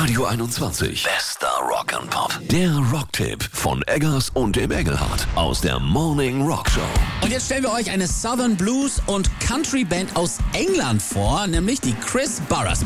Radio 21. Bester Rock'n'Pop. Der Rocktipp von Eggers und dem Engelhardt aus der Morning Rock Show. Und jetzt stellen wir euch eine Southern Blues und Country Band aus England vor, nämlich die Chris Burres.